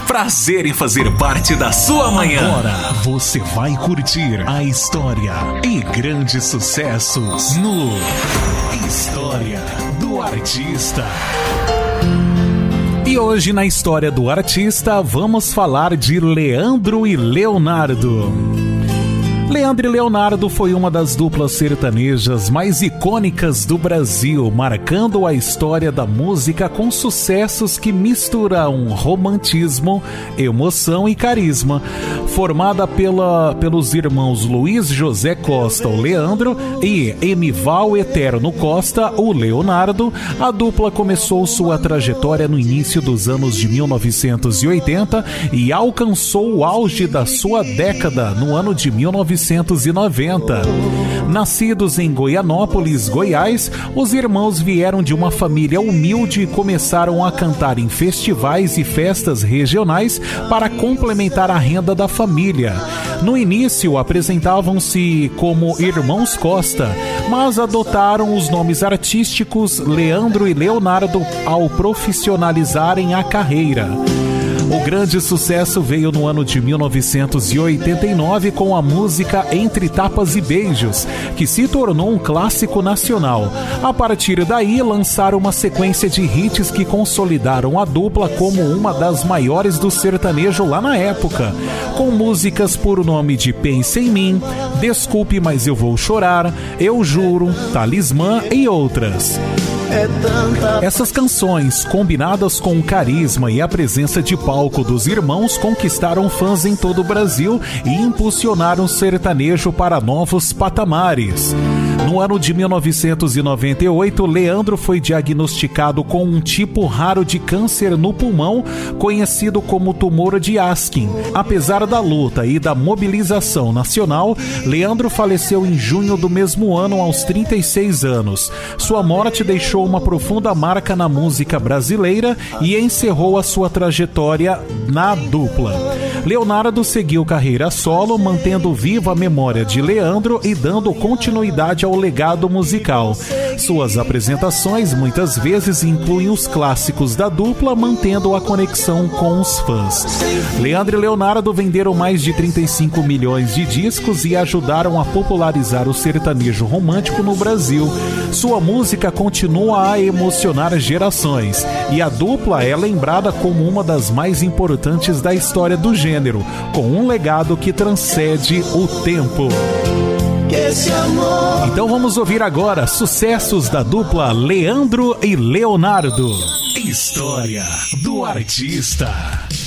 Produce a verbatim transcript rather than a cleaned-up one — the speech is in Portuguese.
Prazer em fazer parte da sua manhã. Agora você vai curtir a história e grandes sucessos no História do Artista. E hoje na História do Artista vamos falar de Leandro e Leonardo. Leandro e Leonardo foi uma das duplas sertanejas mais icônicas do Brasil, marcando a história da música com sucessos que misturam romantismo, emoção e carisma. Formada pela, pelos irmãos Luiz José Costa, o Leandro, e Emival Eterno Costa, o Leonardo, a dupla começou sua trajetória no início dos anos de mil novecentos e oitenta e alcançou o auge da sua década no ano de mil novecentos e noventa. Nascidos em Goianópolis, Goiás, os irmãos vieram de uma família humilde e começaram a cantar em festivais e festas regionais para complementar a renda da família. No início, apresentavam-se como Irmãos Costa, mas adotaram os nomes artísticos Leandro e Leonardo ao profissionalizarem a carreira. O grande sucesso veio no ano de mil novecentos e oitenta e nove com a música Entre Tapas e Beijos, que se tornou um clássico nacional. A partir daí, lançaram uma sequência de hits que consolidaram a dupla como uma das maiores do sertanejo lá na época, com músicas por o nome de Pense em Mim, Desculpe, Mas Eu Vou Chorar, Eu Juro, Talismã e outras. Essas canções, combinadas com o carisma e a presença de palco dos irmãos, conquistaram fãs em todo o Brasil e impulsionaram o sertanejo para novos patamares. No ano de mil novecentos e noventa e oito, Leandro foi diagnosticado com um tipo raro de câncer no pulmão, conhecido como tumor de Askin. Apesar da luta e da mobilização nacional, Leandro faleceu em junho do mesmo ano, aos trinta e seis anos. Sua morte deixou uma profunda marca na música brasileira e encerrou a sua trajetória na dupla. Leonardo seguiu carreira solo, mantendo viva a memória de Leandro e dando continuidade ao legado musical. Suas apresentações muitas vezes incluem os clássicos da dupla, mantendo a conexão com os fãs. Leandro e Leonardo venderam mais de trinta e cinco milhões de discos e ajudaram a popularizar o sertanejo romântico no Brasil. Sua música continua a emocionar gerações e a dupla é lembrada como uma das mais importantes da história do gênero, com um legado que transcende o tempo. Então vamos ouvir agora sucessos da dupla Leandro e Leonardo. História do Artista.